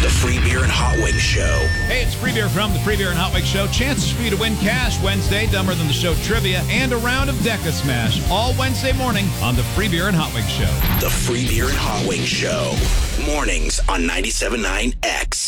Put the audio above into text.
the Free Beer and Hot Wings Show. Hey, it's Free Beer from the Free Beer and Hot Wings Show. Chances for you to win cash Wednesday, Dumber Than the Show trivia, and a round of Deca Smash all Wednesday morning on the Free Beer and Hot Wings Show. The Free Beer and Hot Wings Show. Mornings on 97.9 X.